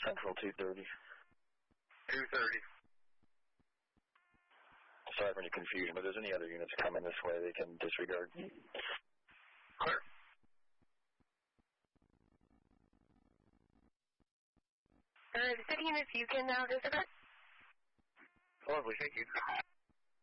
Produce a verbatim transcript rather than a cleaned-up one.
Central two thirty. two thirty. Sorry for any confusion, but if there's any other units coming this way, they can disregard. Clear. Uh, the city units, you can now disregard. Lovely, thank you.